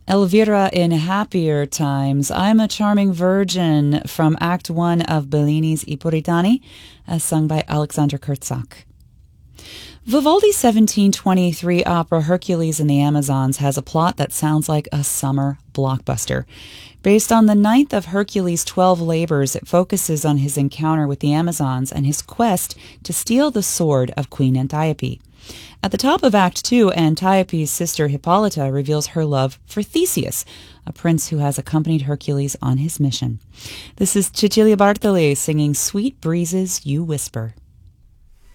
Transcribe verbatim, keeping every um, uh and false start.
Elvira in Happier Times, I'm a Charming Virgin from Act One of Bellini's I Puritani, as sung by Alexander Kurtzak. Vivaldi's seventeen twenty-three opera Hercules in the Amazons has a plot that sounds like a summer blockbuster. Based on the ninth of Hercules' twelve labors, it focuses on his encounter with the Amazons and his quest to steal the sword of Queen Antiope. At the top of Act Two, Antiope's sister Hippolyta reveals her love for Theseus, a prince who has accompanied Hercules on his mission. This is Cecilia Bartoli singing Sweet Breezes You Whisper.